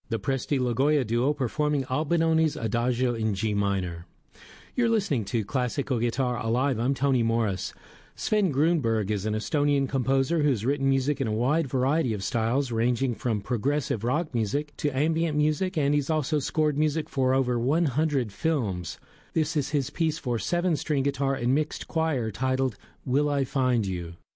The Presti Logoya duo performing Albinoni's Adagio in G minor. You're listening to Classical Guitar Alive. I'm Tony Morris. Sven Grunberg is an Estonian composer who's written music in a wide variety of styles, ranging from progressive rock music to ambient music, and he's also scored music for over 100 films. This is his piece for 7-string guitar and mixed choir titled Will I Find You?